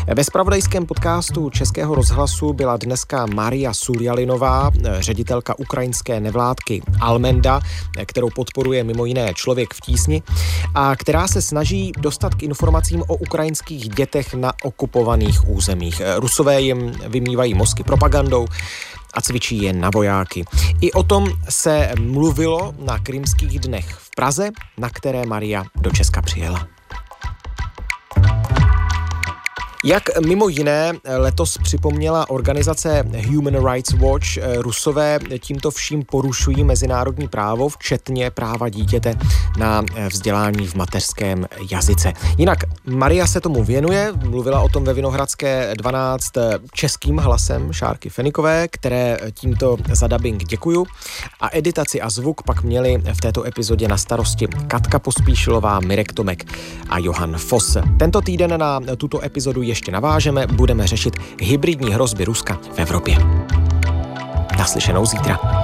Ve zpravodajském podcastu Českého rozhlasu byla dneska Maria Suljalinová, ředitelka ukrajinské nevládky Almenda, kterou podporuje mimo jiné Člověk v tísni, a která se snaží dostat k informacím o ukrajinských dětech na okupovaných územích. Rusové jim vymývají mozky propagandou a cvičí je na vojáky. I o tom se mluvilo na Krymských dnech v Praze, na které Maria do Česka přijela. Jak mimo jiné letos připomněla organizace Human Rights Watch, Rusové tímto vším porušují mezinárodní právo, včetně práva dítěte na vzdělání v mateřském jazyce. Jinak Maria se tomu věnuje, mluvila o tom ve Vinohradské 12 českým hlasem Šárky Fenikové, které tímto za dabing děkuju. A editaci a zvuk pak měli v této epizodě na starosti Katka Pospíšilová, Mirek Tomek a Johan Foss. Tento týden na tuto epizodu ještě navážeme, budeme řešit hybridní hrozby Ruska v Evropě. Naslyšenou zítra.